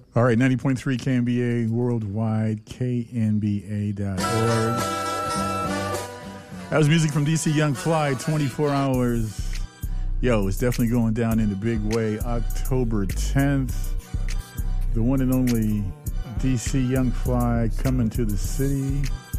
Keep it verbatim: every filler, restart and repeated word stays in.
All right, ninety point three K N B A worldwide, K N B A dot org. That was music from D C Young Fly, twenty-four hours. Yo, it's definitely going down in a big way. October tenth, the one and only D C Young Fly coming to the city.